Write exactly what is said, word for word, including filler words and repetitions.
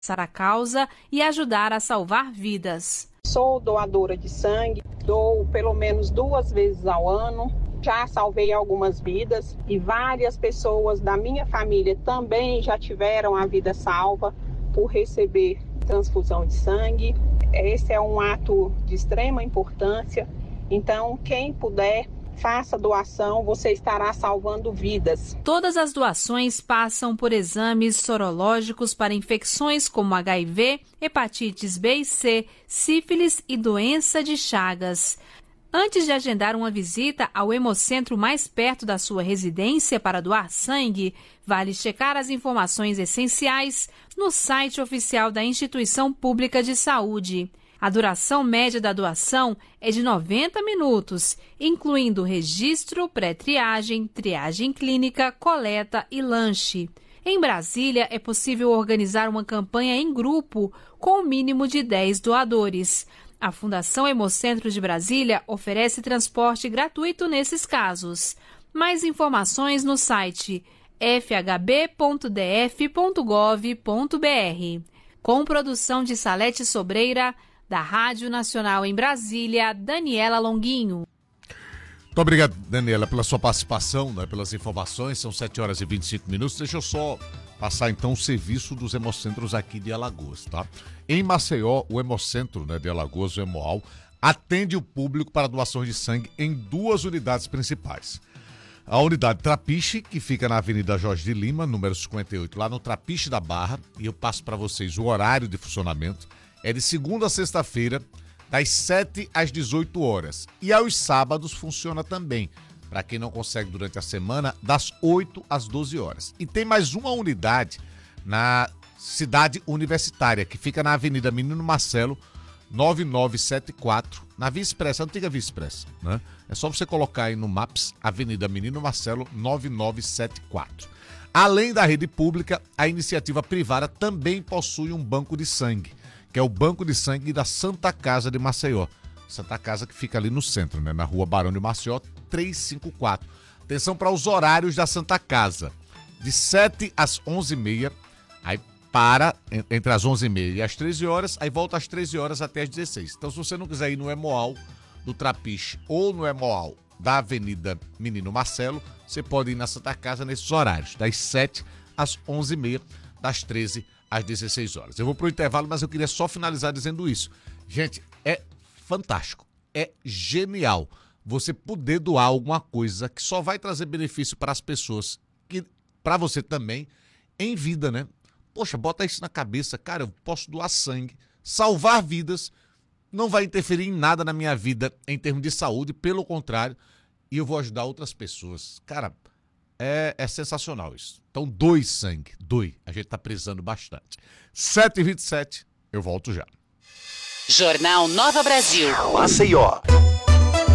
a causa e ajudar a salvar vidas. Sou doadora de sangue, dou pelo menos duas vezes ao ano. Já salvei algumas vidas e várias pessoas da minha família também já tiveram a vida salva por receber transfusão de sangue. Esse é um ato de extrema importância. Então, quem puder, faça doação, você estará salvando vidas. Todas as doações passam por exames sorológicos para infecções como H I V, hepatites B e C, sífilis e doença de Chagas. Antes de agendar uma visita ao hemocentro mais perto da sua residência para doar sangue, vale checar as informações essenciais no site oficial da instituição pública de saúde. A duração média da doação é de noventa minutos, incluindo registro, pré-triagem, triagem clínica, coleta e lanche. Em Brasília, é possível organizar uma campanha em grupo com o mínimo de dez doadores. A Fundação Hemocentro de Brasília oferece transporte gratuito nesses casos. Mais informações no site f h b ponto d f ponto gov ponto b r. Com produção de Salete Sobreira, da Rádio Nacional em Brasília, Daniela Longuinho. Muito obrigado, Daniela, pela sua participação, né, pelas informações. São sete horas e vinte e cinco minutos. Deixa eu só passar, então, o serviço dos hemocentros aqui de Alagoas, tá? Em Maceió, o hemocentro, né, de Alagoas, o Hemoal, atende o público para doações de sangue em duas unidades principais. A unidade Trapiche, que fica na Avenida Jorge de Lima, número cinquenta e oito, lá no Trapiche da Barra, e eu passo para vocês o horário de funcionamento. É de segunda a sexta-feira, das sete às dezoito horas. E aos sábados funciona também, para quem não consegue durante a semana, das oito às doze horas. E tem mais uma unidade na Cidade Universitária, que fica na Avenida Menino Marcelo, nove nove sete quatro, na Via Expressa, antiga Via Expressa, né? É só você colocar aí no Maps, Avenida Menino Marcelo, nove nove sete quatro. Além da rede pública, a iniciativa privada também possui um banco de sangue, que é o Banco de Sangue da Santa Casa de Maceió. Santa Casa que fica ali no centro, né? Na rua Barão de Maceió, trezentos e cinquenta e quatro. Atenção para os horários da Santa Casa. De sete às onze e meia, aí para entre as onze e meia e as treze horas, aí volta às treze horas até às dezesseis. Então, se você não quiser ir no Hemoal do Trapiche ou no Hemoal da Avenida Menino Marcelo, você pode ir na Santa Casa nesses horários, das sete às onze e meia, das treze às dezesseis horas. Eu vou pro intervalo, mas eu queria só finalizar dizendo isso. Gente, é fantástico, é genial você poder doar alguma coisa que só vai trazer benefício para as pessoas, que para você também, em vida, né? Poxa, bota isso na cabeça, cara, eu posso doar sangue, salvar vidas, não vai interferir em nada na minha vida em termos de saúde, pelo contrário, e eu vou ajudar outras pessoas. Cara, é, é sensacional isso. Então, doe sangue, doe, a gente tá precisando bastante. sete e vinte e sete, eu volto já. Jornal Nova Brasil. Maceió.